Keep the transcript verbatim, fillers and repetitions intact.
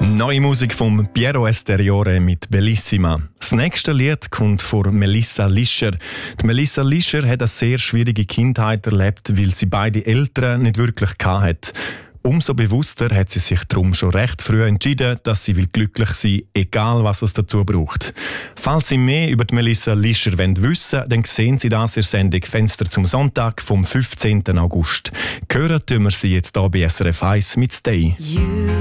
Neue Musik von Piero Esteriore mit Bellissima. Das nächste Lied kommt von Melissa Lischer. Die Melissa Lischer hat eine sehr schwierige Kindheit erlebt, weil sie beide Eltern nicht wirklich hatte. Umso bewusster hat sie sich darum schon recht früh entschieden, dass sie will glücklich sein will, egal was es dazu braucht. Falls Sie mehr über die Melissa Lischer wissen wollen, dann sehen Sie das in der Sendung «Fenster zum Sonntag» vom fünfzehnten August. Hören tun wir sie jetzt hier bei S R F eins mit «Stay». You